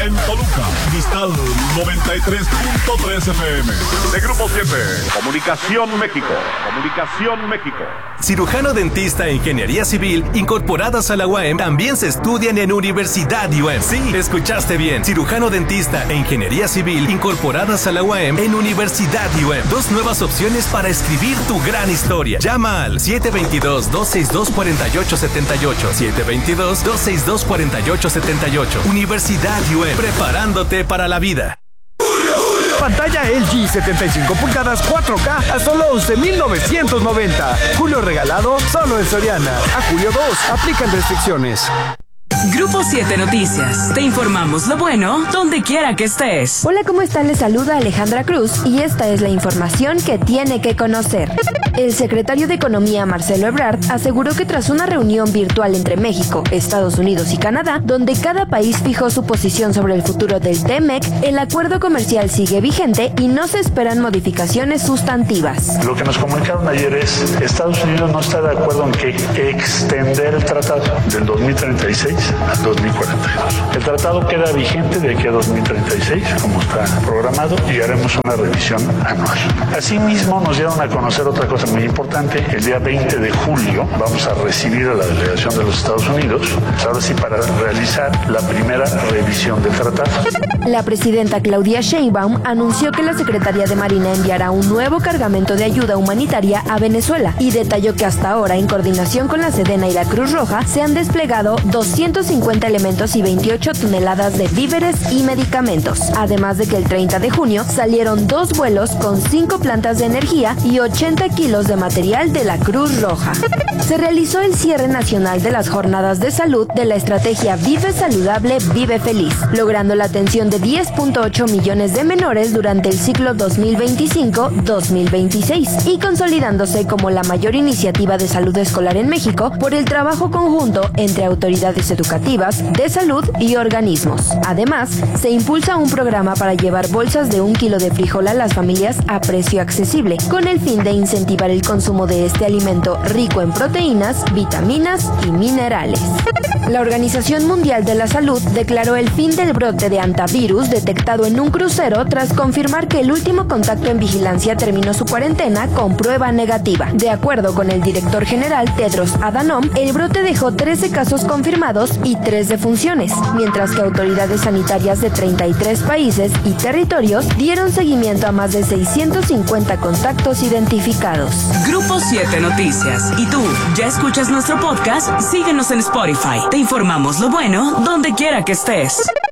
En Toluca, Cristal 93.3 FM. De Grupo 7, Comunicación México. Comunicación México. Cirujano dentista e ingeniería civil incorporadas a la UAM también se estudian en Universidad UAM. Sí, escuchaste bien. Cirujano dentista e ingeniería civil incorporadas a la UAM en Universidad UAM. 2 nuevas opciones para escribir tu gran historia. Llama al 722-262-4878. 722-262-4878. Universidad UAM, preparándote para la vida. Pantalla LG 75 pulgadas 4K a solo 11,990. Julio regalado solo en Soriana. A julio 2. Aplican restricciones. Grupo 7 Noticias. Te informamos lo bueno donde quiera que estés. Hola, ¿cómo están? Les saluda Alejandra Cruz y esta es la información que tiene que conocer. El secretario de Economía, Marcelo Ebrard, aseguró que tras una reunión virtual entre México, Estados Unidos y Canadá, donde cada país fijó su posición sobre el futuro del TEMEC, el acuerdo comercial sigue vigente y no se esperan modificaciones sustantivas. Lo que nos comunicaron ayer es que Estados Unidos no está de acuerdo en que extender el tratado del 2036 al 2042. El tratado queda vigente de aquí a 2036, como está programado, y haremos una revisión anual. Asimismo, nos dieron a conocer otra cosa muy importante. El día 20 de julio vamos a recibir a la delegación de los Estados Unidos, ahora sí, para realizar la primera revisión del tratado. La presidenta Claudia Sheinbaum anunció que la Secretaría de Marina enviará un nuevo cargamento de ayuda humanitaria a Venezuela y detalló que hasta ahora, en coordinación con la Sedena y la Cruz Roja, se han desplegado 250 elementos y 28 toneladas de víveres y medicamentos. Además de que el 30 de junio salieron 2 vuelos con 5 plantas de energía y 80 kilos de material de la Cruz Roja. Se realizó el cierre nacional de las jornadas de salud de la estrategia Vive Saludable, Vive Feliz, logrando la atención de 10.8 millones de menores durante el ciclo 2025-2026 y consolidándose como la mayor iniciativa de salud escolar en México por el trabajo conjunto entre autoridades educativas, de salud y organismos. Además, se impulsa un programa para llevar bolsas de 1 kilo de frijol a las familias a precio accesible, con el fin de incentivar el consumo de este alimento rico en proteínas, vitaminas y minerales. La Organización Mundial de la Salud declaró el fin del brote de hantavirus detectado en un crucero tras confirmar que el último contacto en vigilancia terminó su cuarentena con prueba negativa. De acuerdo con el director general Tedros Adhanom, el brote dejó 13 casos confirmados y 3 defunciones, mientras que autoridades sanitarias de 33 países y territorios dieron seguimiento a más de 650 contactos identificados. Grupo 7 Noticias. ¿Y tú, ya escuchas nuestro podcast? Síguenos en Spotify. Te informamos lo bueno donde quiera que estés.